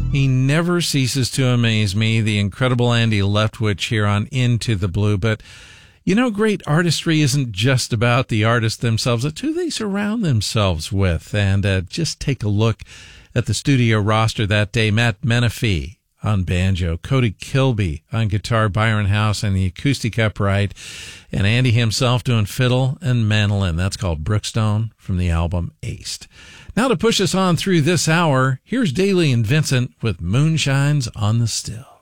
He never ceases to amaze me, the incredible Andy Leftwich here on Into the Blue. But, you know, great artistry isn't just about the artists themselves. It's who they surround themselves with. And just take a look at the studio roster that day. Matt Menefee on banjo, Cody Kilby on guitar, Byron House on the acoustic upright, and Andy himself doing fiddle and mandolin. That's called Brookstone from the album Aced. Now to push us on through this hour, here's Daly and Vincent with Moonshines on the Still.